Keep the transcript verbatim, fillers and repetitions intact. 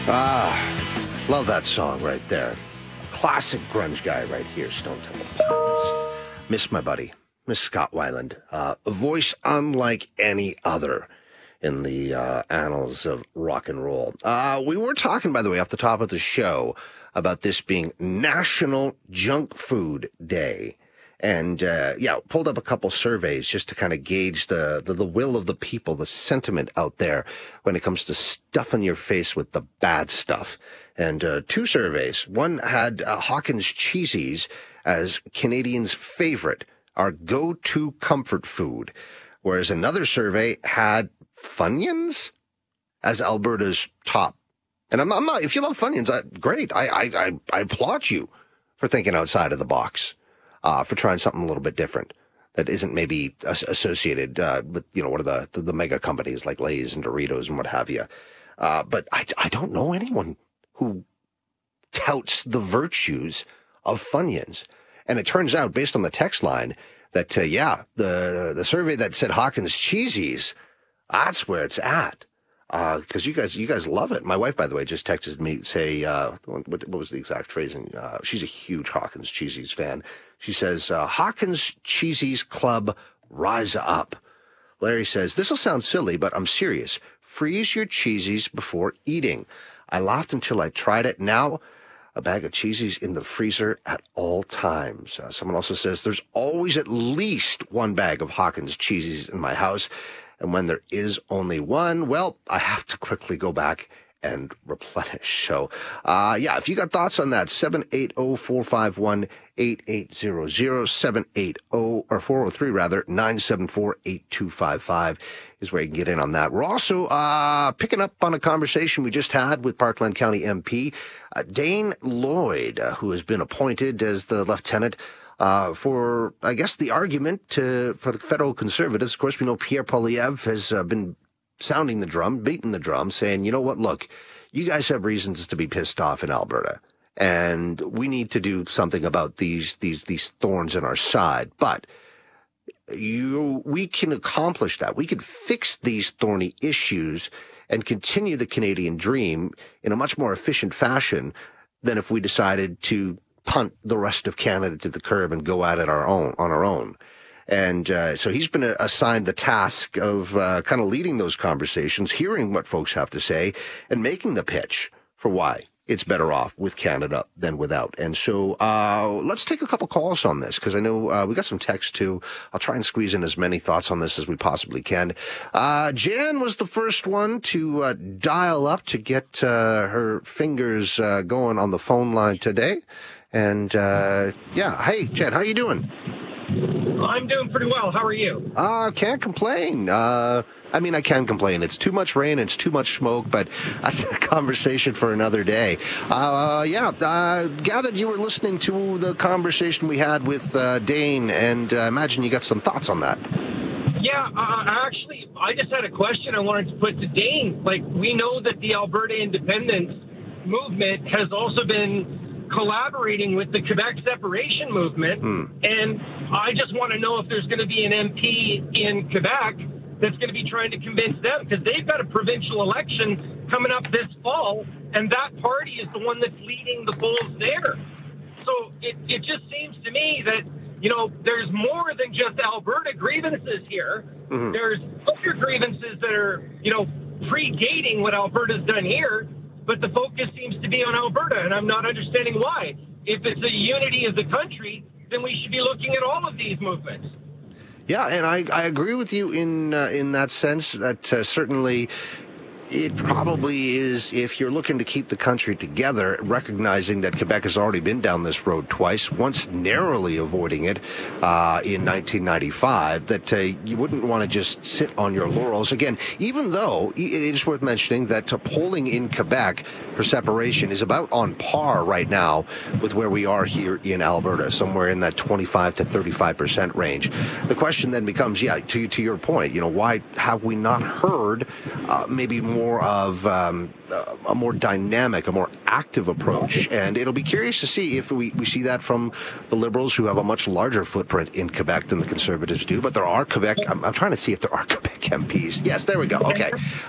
Ah, love that song right there. Classic grunge guy right here, Stone Temple Pilots. Miss my buddy, Miss Scott Weiland. Uh, a voice unlike any other in the uh, annals of rock and roll. Uh, we were talking, by the way, off the top of the show about this being National Junk Food Day. And, uh, yeah, pulled up a couple surveys just to kind of gauge the, the, the will of the people, the sentiment out there when it comes to stuffing your face with the bad stuff. And uh, two surveys. One had uh, Hawkins Cheesies as Canadians' favorite, our go-to comfort food, whereas another survey had Funyuns as Alberta's top. And I'm not, I'm not if you love Funyuns, I, great. I, I, I, I applaud you for thinking outside of the box. Uh, for trying something a little bit different that isn't maybe as- associated uh, with, you know, one of the, the, the mega companies like Lay's and Doritos and what have you. Uh, but I, I don't know anyone who touts the virtues of Funyuns. And it turns out, based on the text line, that, uh, yeah, the the survey that said Hawkins Cheesies, that's where it's at. Because uh, you guys, you guys love it. My wife, by the way, just texted me say, uh, what, what was the exact phrasing? Uh, she's a huge Hawkins Cheesies fan. She says, uh, Hawkins Cheesies Club, rise up. Larry says, this will sound silly, but I'm serious. Freeze your cheesies before eating. I laughed until I tried it. Now, a bag of cheesies in the freezer at all times. Uh, someone also says, there's always at least one bag of Hawkins Cheesies in my house. And when there is only one, well, I have to quickly go back and replenish. So, uh, yeah, if you got thoughts on that, seven eight zero, four five one, eight eight zero zero, seven eight zero, or four oh three, rather, nine seven four, eight two five five is where you can get in on that. We're also uh, picking up on a conversation we just had with Parkland County M P, uh, Dane Lloyd, uh, who has been appointed as the lieutenant Uh, for, I guess, the argument to, for the federal conservatives. Of course, we know Pierre Poilievre has uh, been sounding the drum, beating the drum, saying, you know what, look, you guys have reasons to be pissed off in Alberta, and we need to do something about these these these thorns in our side. But you, we can accomplish that. We can fix these thorny issues and continue the Canadian dream in a much more efficient fashion than if we decided to punt the rest of Canada to the curb and go at it our own on our own. And uh, so he's been uh, assigned the task of uh, kind of leading those conversations, hearing what folks have to say, and making the pitch for why it's better off with Canada than without. And so uh, let's take a couple calls on this, because I know uh, we got some text too. I'll try and squeeze in as many thoughts on this as we possibly can. Uh, Jan was the first one to uh, dial up to get uh, her fingers uh, going on the phone line today. And, uh, yeah, hey, Jen, how you doing? I'm doing pretty well. How are you? Uh, can't complain. Uh, I mean, I can complain. It's too much rain, it's too much smoke, but that's a conversation for another day. Uh, yeah, uh, gathered you were listening to the conversation we had with uh, Dane, and I uh, imagine you got some thoughts on that. Yeah, uh, actually, I just had a question I wanted to put to Dane. Like, we know that the Alberta independence movement has also been collaborating with the Quebec separation movement. Hmm. And I just want to know if there's going to be an M P in Quebec that's going to be trying to convince them, because they've got a provincial election coming up this fall, and that party is the one that's leading the polls there. So it, it just seems to me that, you know, there's more than just Alberta grievances here. Mm-hmm. There's other grievances that are, you know, predating what Alberta's done here. But the focus seems to be on Alberta, and I'm not understanding why. If it's a unity of the country, then we should be looking at all of these movements. Yeah, and I, I agree with you in uh, in that sense that uh, certainly it probably is, if you're looking to keep the country together, recognizing that Quebec has already been down this road twice, once narrowly avoiding it uh, in nineteen ninety-five, that uh, you wouldn't want to just sit on your laurels. Again, even though it is worth mentioning that uh, polling in Quebec for separation is about on par right now with where we are here in Alberta, somewhere in that twenty-five to thirty-five percent range. The question then becomes, yeah, to, to your point, you know, why have we not heard uh, maybe more more of um, a more dynamic, a more active approach. And it'll be curious to see if we, we see that from the Liberals, who have a much larger footprint in Quebec than the Conservatives do. But there are Quebec, I'm, I'm trying to see if there are Quebec M Ps. Yes, there we go. Okay.